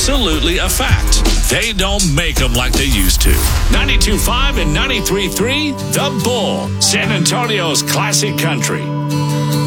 absolutely a fact. They don't make them like they used to. 92.5 and 93.3, The Bull, San Antonio's classic country.